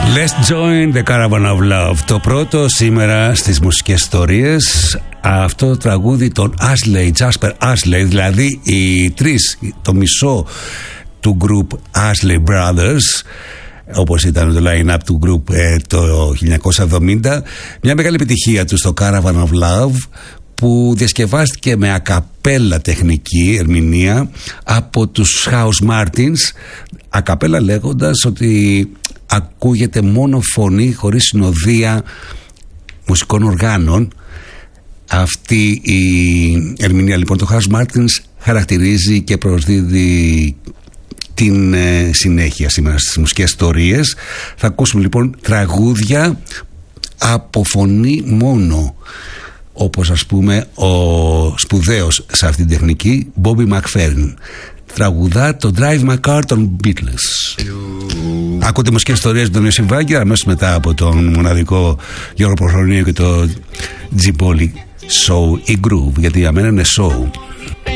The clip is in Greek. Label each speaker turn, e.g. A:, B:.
A: Let's join the caravan of love. Το πρώτο σήμερα στις μουσικές ιστορίες. Αυτό το τραγούδι των Ashley, Jasper Ashley, δηλαδή οι τρεις, το μισό του group Ashley Brothers, όπως ήταν το line-up του group το 1970. Μια μεγάλη επιτυχία του στο Caravan of Love, που διασκευάστηκε με ακαπέλα τεχνική ερμηνεία από τους House Martins, ακαπέλα λέγοντας ότι ακούγεται μόνο φωνή χωρίς συνοδεία μουσικών οργάνων. Αυτή η ερμηνεία λοιπόν των House Martins χαρακτηρίζει και προσδίδει την συνέχεια σήμερα στις μουσικές ιστορίες. Θα ακούσουμε λοιπόν τραγούδια από φωνή μόνο, όπως ας πούμε ο σπουδαίος σε αυτή την τεχνική Bobby McFerrin τραγουδά το Drive My Car των Beatles. Ακούτε μουσικές ιστορίες με τον Ιωσήφ Βάγκη, αμέσως μετά από τον μοναδικό Γιώργο Προχρονίου και το Τζιμπόλι Show ή Groove, γιατί για μένα είναι show.